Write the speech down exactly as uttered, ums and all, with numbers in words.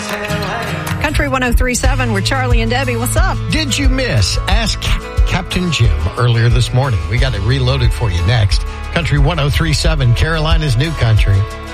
Country one oh three point seven, we're Charlie and Debbie. What's up? Did you miss Ask Captain Jim earlier this morning? We got it reloaded for you next. Country one oh three point seven, Carolina's New Country.